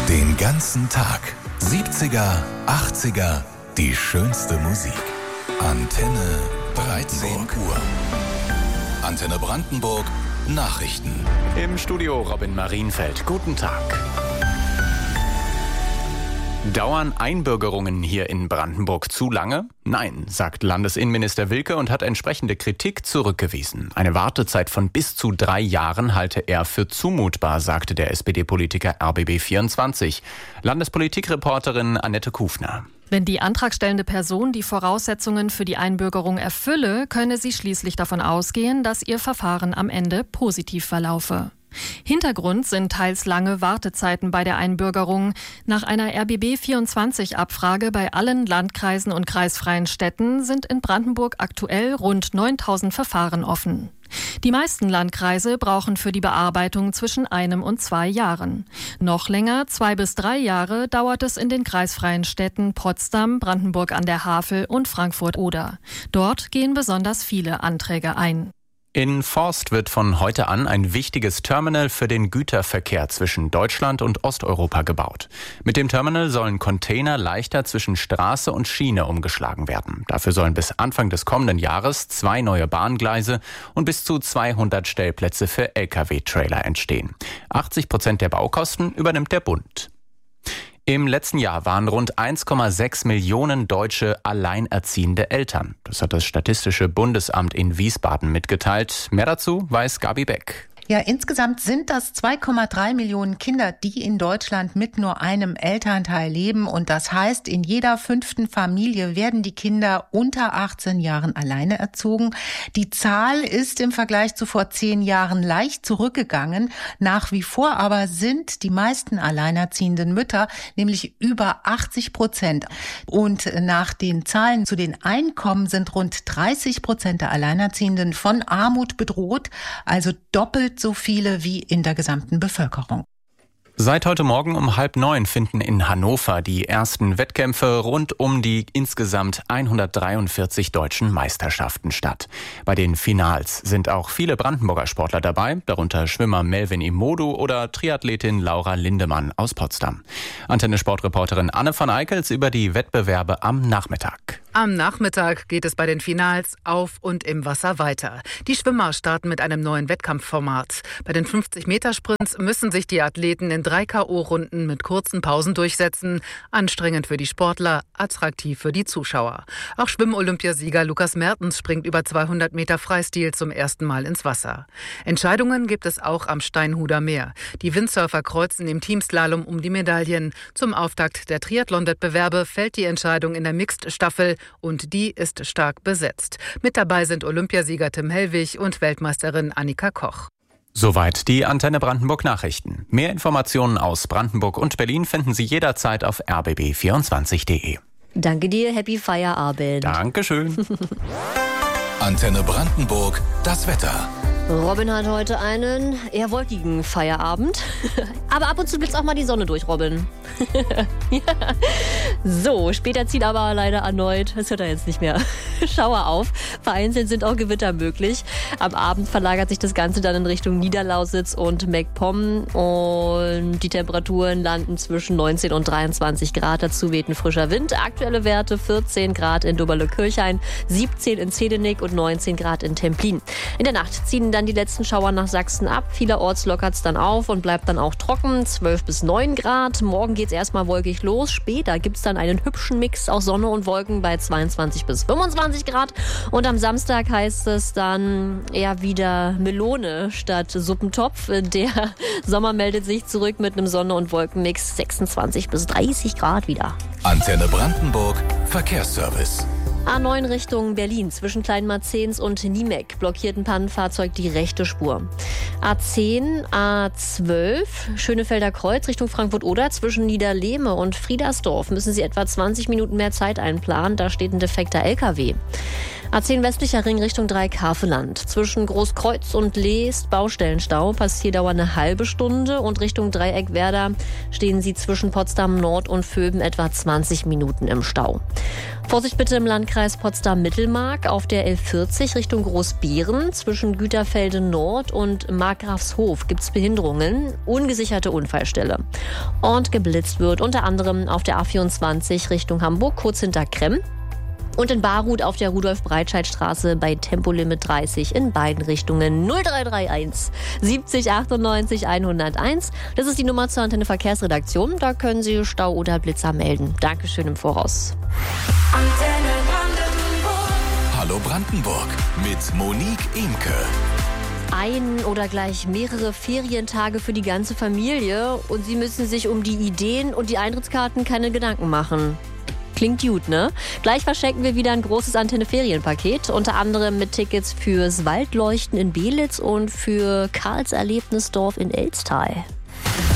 Den ganzen Tag. 70er, 80er, die schönste Musik. Antenne 13 Uhr. Antenne Brandenburg, Nachrichten. Im Studio Robin Marienfeld. Guten Tag. Dauern Einbürgerungen hier in Brandenburg zu lange? Nein, sagt Landesinnenminister Wilke und hat entsprechende Kritik zurückgewiesen. Eine Wartezeit von bis zu 3 Jahren halte er für zumutbar, sagte der SPD-Politiker RBB24. Landespolitikreporterin Annette Kufner. Wenn die antragstellende Person die Voraussetzungen für die Einbürgerung erfülle, könne sie schließlich davon ausgehen, dass ihr Verfahren am Ende positiv verlaufe. Hintergrund sind teils lange Wartezeiten bei der Einbürgerung. Nach einer RBB24-Abfrage bei allen Landkreisen und kreisfreien Städten sind in Brandenburg aktuell rund 9.000 Verfahren offen. Die meisten Landkreise brauchen für die Bearbeitung zwischen 1 und 2 Jahren. Noch länger, 2 bis 3 Jahre, dauert es in den kreisfreien Städten Potsdam, Brandenburg an der Havel und Frankfurt-Oder. Dort gehen besonders viele Anträge ein. In Forst wird von heute an ein wichtiges Terminal für den Güterverkehr zwischen Deutschland und Osteuropa gebaut. Mit dem Terminal sollen Container leichter zwischen Straße und Schiene umgeschlagen werden. Dafür sollen bis Anfang des kommenden Jahres 2 neue Bahngleise und bis zu 200 Stellplätze für Lkw-Trailer entstehen. 80% der Baukosten übernimmt der Bund. Im letzten Jahr waren rund 1,6 Millionen Deutsche alleinerziehende Eltern. Das hat das Statistische Bundesamt in Wiesbaden mitgeteilt. Mehr dazu weiß Gabi Beck. Ja, insgesamt sind das 2,3 Millionen Kinder, die in Deutschland mit nur einem Elternteil leben. Und das heißt, in jeder 5. Familie werden die Kinder unter 18 Jahren alleine erzogen. Die Zahl ist im Vergleich zu vor 10 Jahren leicht zurückgegangen. Nach wie vor aber sind die meisten alleinerziehenden Mütter, nämlich über 80%. Und nach den Zahlen zu den Einkommen sind rund 30% der Alleinerziehenden von Armut bedroht, also doppelt so viele wie in der gesamten Bevölkerung. Seit heute Morgen um 8:30 finden in Hannover die ersten Wettkämpfe rund um die insgesamt 143 deutschen Meisterschaften statt. Bei den Finals sind auch viele Brandenburger Sportler dabei, darunter Schwimmer Melvin Imodu oder Triathletin Laura Lindemann aus Potsdam. Antenne-Sportreporterin Anne von Eickels über die Wettbewerbe am Nachmittag. Am Nachmittag geht es bei den Finals auf und im Wasser weiter. Die Schwimmer starten mit einem neuen Wettkampfformat. Bei den 50-Meter-Sprints müssen sich die Athleten in 3 K.O.-Runden mit kurzen Pausen durchsetzen. Anstrengend für die Sportler, attraktiv für die Zuschauer. Auch Schwimm-Olympiasieger Lukas Mertens springt über 200 Meter Freistil zum ersten Mal ins Wasser. Entscheidungen gibt es auch am Steinhuder Meer. Die Windsurfer kreuzen im Teamslalom um die Medaillen. Zum Auftakt der Triathlon-Wettbewerbe fällt die Entscheidung in der Mixed-Staffel und die ist stark besetzt. Mit dabei sind Olympiasieger Tim Hellwig und Weltmeisterin Annika Koch. Soweit die Antenne Brandenburg Nachrichten. Mehr Informationen aus Brandenburg und Berlin finden Sie jederzeit auf rbb24.de. Danke dir, happy Feierabend. Dankeschön. Antenne Brandenburg, das Wetter. Robin hat heute einen eher wolkigen Feierabend. Aber ab und zu blitzt auch mal die Sonne durch, Robin. Ja. So, später zieht aber leider erneut, das hört er jetzt nicht mehr, Schauer auf. Vereinzelt sind auch Gewitter möglich. Am Abend verlagert sich das Ganze dann in Richtung Niederlausitz und MacPom. Und die Temperaturen landen zwischen 19 und 23 Grad. Dazu weht ein frischer Wind. Aktuelle Werte 14 Grad in Doberle-Kirchhain, 17 in Zedenick und 19 Grad in Templin. In der Nacht ziehen dann die letzten Schauer nach Sachsen ab. Vielerorts lockert es dann auf und bleibt dann auch trocken. 12 bis 9 Grad. Morgen geht es erstmal wolkig los. Später gibt es dann einen hübschen Mix aus Sonne und Wolken bei 22 bis 25 Grad. Und am Samstag heißt es dann eher wieder Melone statt Suppentopf. Der Sommer meldet sich zurück mit einem Sonne- und Wolkenmix 26 bis 30 Grad wieder. Antenne Brandenburg, Verkehrsservice. A9 Richtung Berlin zwischen Kleinmarzens und Niemek blockiert ein Pannenfahrzeug die rechte Spur. A10, A12 Schönefelder Kreuz Richtung Frankfurt-Oder zwischen Niederlehme und Friedersdorf müssen Sie etwa 20 Minuten mehr Zeit einplanen. Da steht ein defekter LKW. A10 westlicher Ring Richtung Dreieck-Havelland. Zwischen Großkreuz und Lee ist Baustellenstau. Passierдauer eine halbe Stunde. Und Richtung Dreieck-Werder stehen Sie zwischen Potsdam Nord und Vöben etwa 20 Minuten im Stau. Vorsicht bitte im Landkreis Potsdam-Mittelmark auf der L40 Richtung Großbeeren. Zwischen Güterfelde Nord und Markgrafshof gibt es Behinderungen. Ungesicherte Unfallstelle. Und geblitzt wird unter anderem auf der A24 Richtung Hamburg, kurz hinter Kremm. Und in Baruth auf der Rudolf-Breitscheid-Straße bei Tempolimit 30 in beiden Richtungen 0331 70 98 101. Das ist die Nummer zur Antenne Verkehrsredaktion. Da können Sie Stau oder Blitzer melden. Dankeschön im Voraus. Antenne Brandenburg. Hallo Brandenburg mit Monique Imke. Ein oder gleich mehrere Ferientage für die ganze Familie und Sie müssen sich um die Ideen und die Eintrittskarten keine Gedanken machen. Klingt gut, ne? Gleich verschenken wir wieder ein großes Antenne-Ferienpaket, unter anderem mit Tickets fürs Waldleuchten in Belitz und für Karls Erlebnisdorf in Elstal.